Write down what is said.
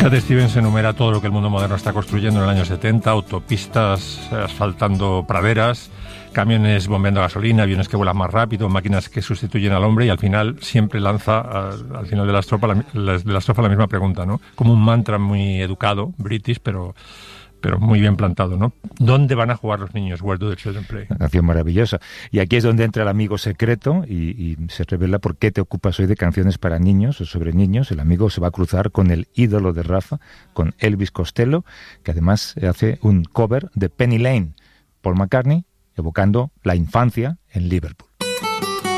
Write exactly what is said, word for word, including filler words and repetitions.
Cat Stevens enumera todo lo que el mundo moderno está construyendo en el año setenta, autopistas asfaltando praderas, camiones bombeando gasolina, aviones que vuelan más rápido, máquinas que sustituyen al hombre, y al final siempre lanza, al, al final de la estrofa, la, la, de la estrofa la misma pregunta, ¿no? Como un mantra muy educado, british, pero... pero muy bien plantado, ¿no? ¿Dónde van a jugar los niños? Where do the children play? Una canción maravillosa. Y aquí es donde entra el amigo secreto y, y se revela por qué te ocupas hoy de canciones para niños o sobre niños. El amigo se va a cruzar con el ídolo de Rafa, con Elvis Costello, que además hace un cover de Penny Lane, Paul McCartney, evocando la infancia en Liverpool.